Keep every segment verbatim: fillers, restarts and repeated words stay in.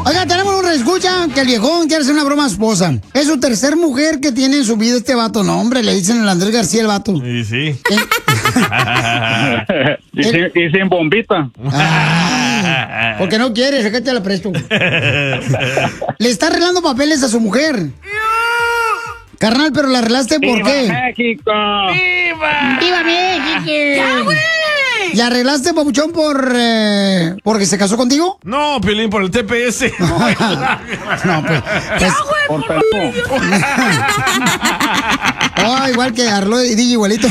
Oiga, tenemos un reescucha que el viejón quiere hacer una broma a su esposa. Es su tercer mujer que tiene en su vida este vato. No, hombre, le dicen el Andrés García el vato. Sí, sí. y, sin, y sin bombita. Ay, porque no quiere, sé que te la presto. Le está arreglando papeles a su mujer. Carnal, pero la arreglaste ¿por qué? ¡Viva México! ¡Viva! ¡Viva México! ¡Ya, güey! ¿La arreglaste, papuchón, por eh, porque se casó contigo? No, Piolín, por el T P S. No, pues. pues por perro. Oh, igual que Arlo y D J igualito.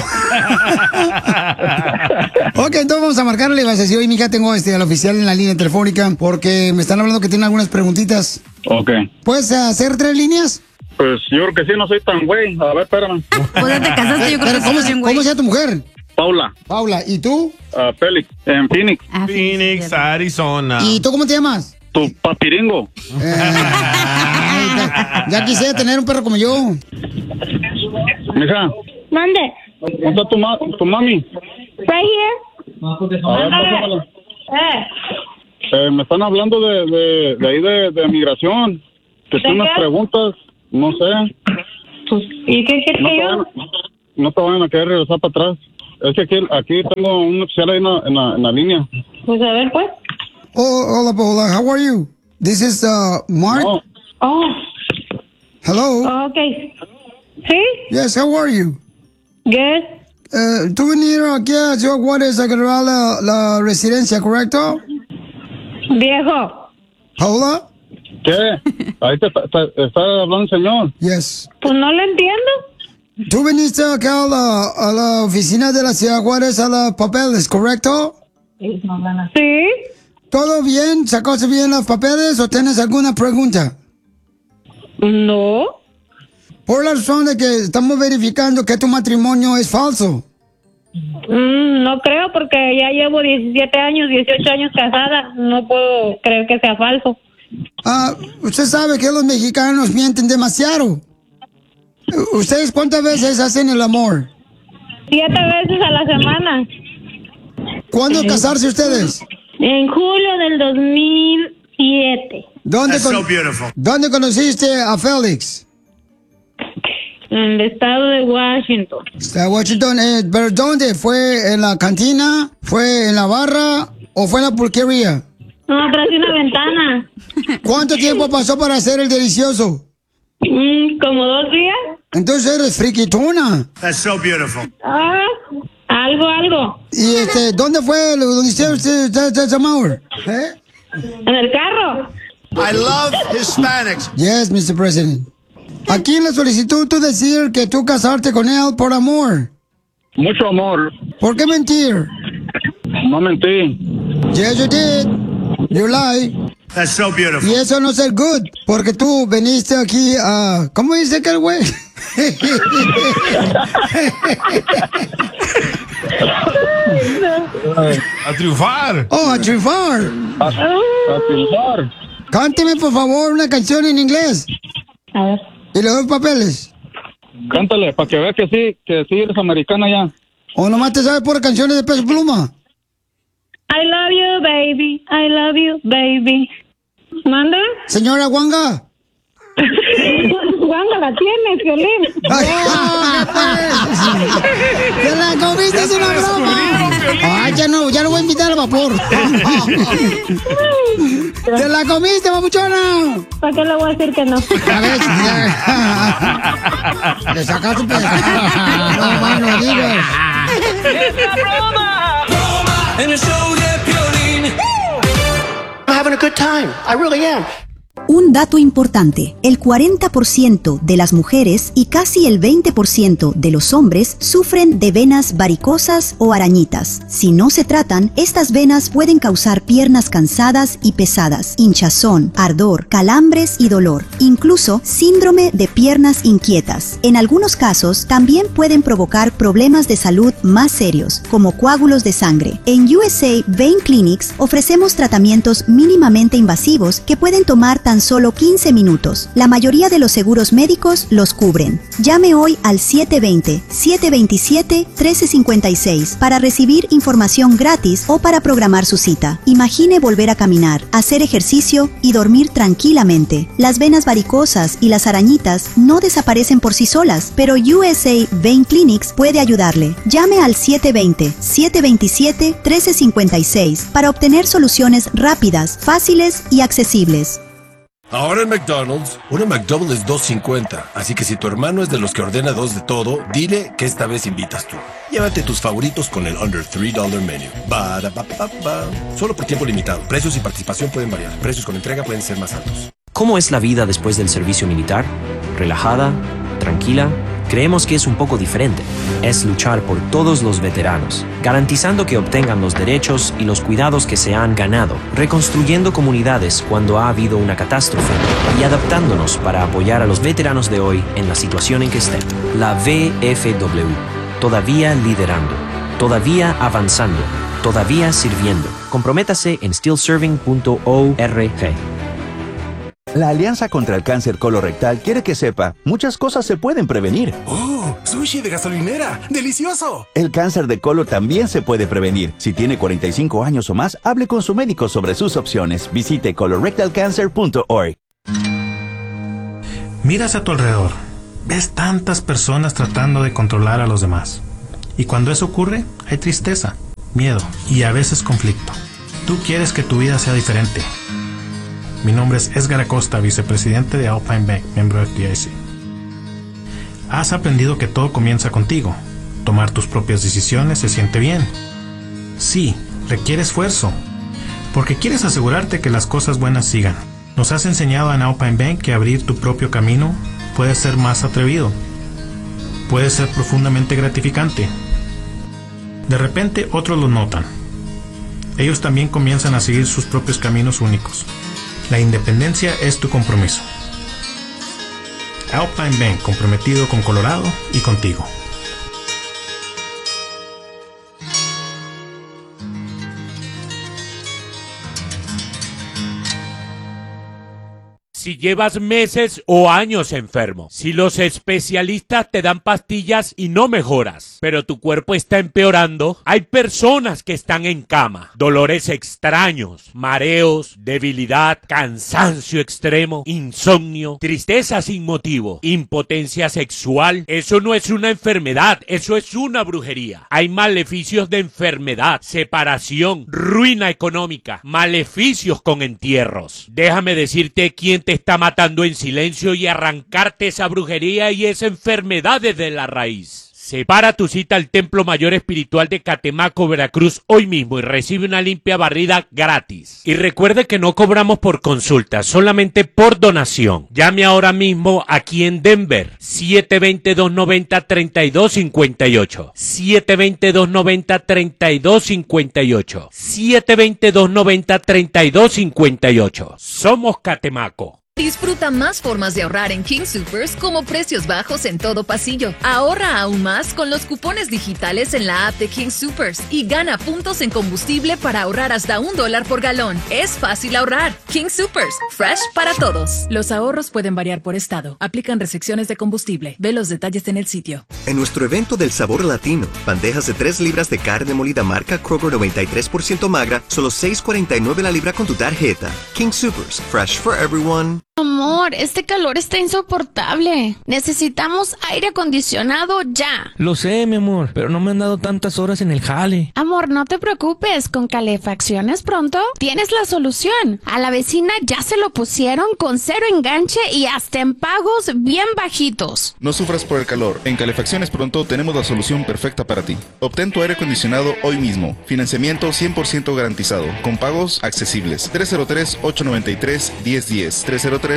Ok, entonces vamos a marcarle y vas a decir, oye, mija, tengo este, al oficial en la línea telefónica porque me están hablando que tienen algunas preguntitas. Ok. ¿Puedes hacer tres líneas? Pues yo creo que sí, no soy tan güey. A ver, espérame. Pues te casaste, yo creo que ¿Cómo, sí, se, güey. ¿Cómo se llama tu mujer? Paula. Paula. ¿Y tú? Uh, Félix, en Phoenix. Ah, Phoenix, Arizona. ¿Y tú cómo te llamas? Tu papiringo. Eh, ya, ya quisiera tener un perro como yo. Mija. Mande. ¿Dónde está tu, ma tu mami? Right here. A ver, pásamela. Eh, me están hablando de, de, de ahí de, de migración. Que son unas preguntas, no sé. Pues, ¿y qué quieres No que te, yo? van, no te van a querer regresar para atrás. Es que aquí, aquí tengo un oficial ahí en la, en la, en la línea. Pues a ver, pues. Oh, hola, Paula. How are you? This is uh, Mark. No. Oh, Hello. okay. ¿Sí? Yes, how are you? Good. Uh, tú venir aquí a Ciudad Juárez a agarrar la, la residencia, ¿correcto? Viejo. Paula? ¿Qué? Ahí te, te, te está hablando el señor. Yes. Pues no lo entiendo. Tú viniste acá a la, a la oficina de la Ciudad Juárez a los papeles, ¿correcto? Sí. ¿Todo bien? ¿Sacaste bien los papeles o tienes alguna pregunta? No. Por la razón de que estamos verificando que tu matrimonio es falso. Mm, no creo porque ya llevo diecisiete años, dieciocho años casada. No puedo creer que sea falso. Ah, usted sabe que los mexicanos mienten demasiado. ¿Ustedes cuántas veces hacen el amor? Siete veces a la semana. ¿Cuándo casarse ustedes? En julio del dos mil siete. ¿Dónde, con ¿Dónde conociste a Félix? En el estado de Washington. Está en Washington, eh, ¿pero dónde? ¿Fue en la cantina? ¿Fue en la barra? ¿O fue en la pulquería? No, atrás de una ventana. ¿Cuánto tiempo pasó para hacer el delicioso? Mm, como dos días. Entonces eres friquitona. That's so beautiful. Ah, algo, algo. ¿Y este, dónde fue donde hicieron usted ese amor? ¿Eh? En el carro. I love Hispanics. Yes, mister President. Aquí en la solicitud tú decir que tú casarte con él por amor. Mucho amor. ¿Por qué mentir? No mentí. Yes, you did. You lie. That's so beautiful. Y eso no es el good, porque tú viniste aquí a... ¿Cómo dice que el güey? A triunfar. Oh, a triunfar. A, a triunfar. Cánteme, por favor, una canción en inglés. A ver. Y le doy papeles. Cántale, para que vea que sí, que sí eres americana ya. ¿O nomás te sabes por canciones de Peso Pluma? I love you, baby. I love you, baby. ¿Manda? Señora Wanga. ¿Cuándo la tienes, Violín? Ay, ¡te la comiste, es una broma! Ay, ya no, ya no voy a invitar al vapor. ¡Te la comiste, papuchona! ¿Para qué le voy a decir que no? A ver, ya. Le sacaste un pedazo. No, mano, digas. ¡Es la broma! ¡Broma! En el show de Piolín. I'm having a good time. I really am. Un dato importante, el cuarenta por ciento de las mujeres y casi el veinte por ciento de los hombres sufren de venas varicosas o arañitas. Si no se tratan, estas venas pueden causar piernas cansadas y pesadas, hinchazón, ardor, calambres y dolor, incluso síndrome de piernas inquietas. En algunos casos, también pueden provocar problemas de salud más serios, como coágulos de sangre. En U S A Vein Clinics ofrecemos tratamientos mínimamente invasivos que pueden tomar tan tan solo quince minutos. La mayoría de los seguros médicos los cubren. Llame hoy al siete dos cero, siete dos siete, uno tres cinco seis para recibir información gratis o para programar su cita. Imagine volver a caminar, hacer ejercicio y dormir tranquilamente. Las venas varicosas y las arañitas no desaparecen por sí solas, pero U S A Vein Clinics puede ayudarle. Llame al siete dos cero, siete dos siete, uno tres cinco seis para obtener soluciones rápidas, fáciles y accesibles. Ahora en McDonald's, una McDouble es dos cincuenta, así que si tu hermano es de los que ordena dos de todo, dile que esta vez invitas tú. Llévate tus favoritos con el Under tres dólares Menu. Ba-da-ba-ba-ba. Solo por tiempo limitado. Precios y participación pueden variar. Precios con entrega pueden ser más altos. ¿Cómo es la vida después del servicio militar? ¿Relajada? ¿Tranquila? Creemos que es un poco diferente. Es luchar por todos los veteranos, garantizando que obtengan los derechos y los cuidados que se han ganado, reconstruyendo comunidades cuando ha habido una catástrofe y adaptándonos para apoyar a los veteranos de hoy en la situación en que estén. La V F W, todavía liderando, todavía avanzando, todavía sirviendo. Comprométase en still serving punto org. La Alianza contra el Cáncer Colorectal quiere que sepa, muchas cosas se pueden prevenir. ¡Oh! ¡Sushi de gasolinera! ¡Delicioso! El cáncer de colon también se puede prevenir. Si tiene cuarenta y cinco años o más, hable con su médico sobre sus opciones. Visite colorectal cancer punto org. Miras a tu alrededor. Ves tantas personas tratando de controlar a los demás. Y cuando eso ocurre, hay tristeza, miedo y a veces conflicto. Tú quieres que tu vida sea diferente. Mi nombre es Edgar Acosta, vicepresidente de Alpine Bank, miembro de F D I C. Has aprendido que todo comienza contigo. Tomar tus propias decisiones se siente bien. Sí, requiere esfuerzo, porque quieres asegurarte que las cosas buenas sigan. Nos has enseñado en Alpine Bank que abrir tu propio camino puede ser más atrevido. Puede ser profundamente gratificante. De repente otros lo notan. Ellos también comienzan a seguir sus propios caminos únicos. La independencia es tu compromiso. Alpine Bank, comprometido con Colorado y contigo. Si llevas meses o años enfermo, si los especialistas te dan pastillas y no mejoras, pero tu cuerpo está empeorando, hay personas que están en cama, dolores extraños, mareos, debilidad, cansancio extremo, insomnio, tristeza sin motivo, impotencia sexual. Eso no es una enfermedad, eso es una brujería. Hay maleficios de enfermedad, separación, ruina económica, maleficios con entierros. Déjame decirte quién te está matando en silencio y arrancarte esa brujería y esa enfermedad desde la raíz. Separa tu cita al Templo Mayor Espiritual de Catemaco, Veracruz, hoy mismo y recibe una limpia barrida gratis. Y recuerde que no cobramos por consulta, solamente por donación. Llame ahora mismo aquí en Denver, siete dos cero, dos nueve cero, tres dos cinco ocho. siete dos cero, dos nueve cero, tres dos cinco ocho. siete dos cero, dos nueve cero, tres dos cinco ocho. Somos Catemaco. Disfruta más formas de ahorrar en King Soopers como precios bajos en todo pasillo. Ahorra aún más con los cupones digitales en la app de King Soopers y gana puntos en combustible para ahorrar hasta un dólar por galón. Es fácil ahorrar. King Soopers, fresh para todos. Los ahorros pueden variar por estado. Aplican restricciones de combustible. Ve los detalles en el sitio. En nuestro evento del sabor latino, bandejas de tres libras de carne molida marca Kroger noventa y tres por ciento magra, solo seis cuarenta y nueve la libra con tu tarjeta. King Soopers, fresh for everyone. Amor, este calor está insoportable. Necesitamos aire acondicionado ya. Lo sé, mi amor, pero no me han dado tantas horas en el jale. Amor, no te preocupes. Con Calefacciones Pronto tienes la solución. A la vecina ya se lo pusieron con cero enganche y hasta en pagos bien bajitos. No sufras por el calor. En Calefacciones Pronto tenemos la solución perfecta para ti. Obtén tu aire acondicionado hoy mismo. Financiamiento cien por ciento garantizado, con pagos accesibles. tres cero tres, ocho nueve tres, uno cero uno cero. tres cero tres, ocho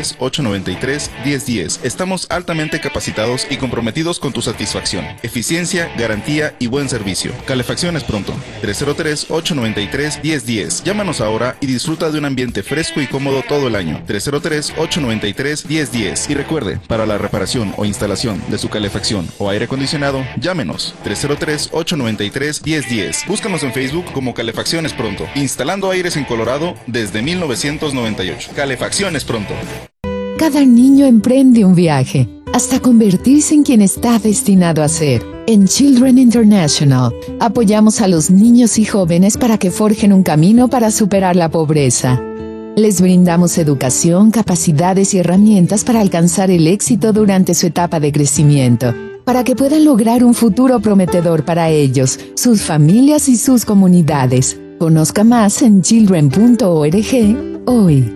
ocho nueve tres, uno cero uno cero. Estamos altamente capacitados y comprometidos con tu satisfacción, eficiencia, garantía y buen servicio. Calefacciones Pronto. tres cero tres, ocho nueve tres, uno cero uno cero. Llámanos ahora y disfruta de un ambiente fresco y cómodo todo el año. tres cero tres, ocho nueve tres, uno cero uno cero. Y recuerde, para la reparación o instalación de su calefacción o aire acondicionado, llámenos. tres cero tres, ocho nueve tres, uno cero uno cero. Búscanos en Facebook como Calefacciones Pronto. Instalando aires en Colorado desde mil novecientos noventa y ocho. Calefacciones Pronto. Cada niño emprende un viaje hasta convertirse en quien está destinado a ser. En Children International, apoyamos a los niños y jóvenes para que forjen un camino para superar la pobreza. Les brindamos educación, capacidades y herramientas para alcanzar el éxito durante su etapa de crecimiento, para que puedan lograr un futuro prometedor para ellos, sus familias y sus comunidades. Conozca más en children punto org hoy.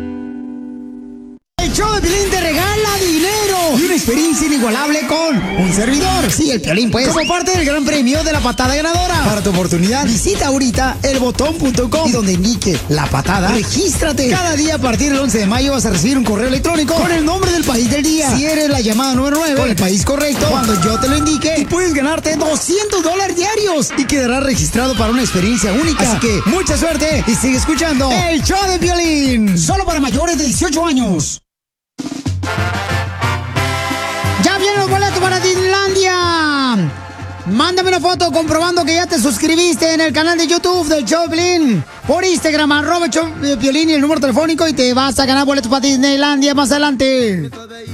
El show de Piolín te regala dinero y una experiencia inigualable con un servidor. Sí, el Piolín, pues. Como parte del gran premio de la patada ganadora. Para tu oportunidad, visita ahorita el botón punto com y donde indique la patada, regístrate. Cada día a partir del once de mayo vas a recibir un correo electrónico con el nombre del país del día. Si eres la llamada número nueve con el país correcto, cuando yo te lo indique, y puedes ganarte doscientos dólares diarios y quedarás registrado para una experiencia única. Así que mucha suerte y sigue escuchando el show de Piolín. Solo para mayores de dieciocho años. ¡Ya vienen los boletos para Disneylandia! Mándame una foto comprobando que ya te suscribiste en el canal de YouTube del Show de Piolín. Por Instagram, arroba Show de Piolín y el número telefónico y te vas a ganar boletos para Disneylandia más adelante.